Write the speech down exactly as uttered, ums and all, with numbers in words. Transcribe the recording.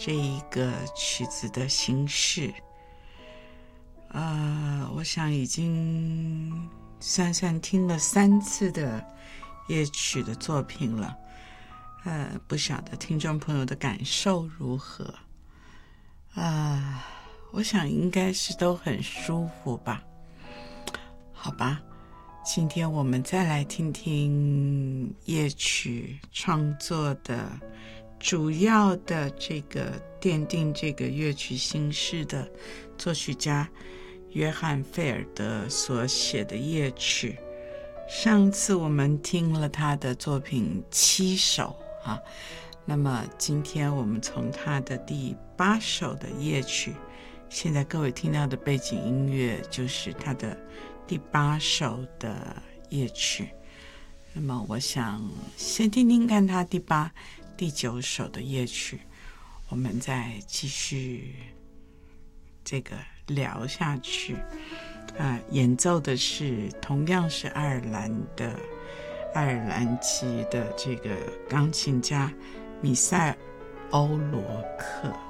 这一个曲子的形式，呃，我想已经算算听了三次的夜曲的作品了，呃，不晓得听众朋友的感受如何啊、呃？我想应该是都很舒服吧。好吧，今天我们再来听听夜曲创作的主要的这个奠定这个乐曲形式的作曲家约翰·费尔德所写的夜曲。上次我们听了他的作品七首啊，那么今天我们从他的第八首的夜曲，现在各位听到的背景音乐就是他的第八首的夜曲。那么我想先听听看他第八、第九首的夜曲，我们再继续这个聊下去。啊，演奏的是同样是爱尔兰的爱尔兰籍的这个钢琴家米塞尔·欧罗克。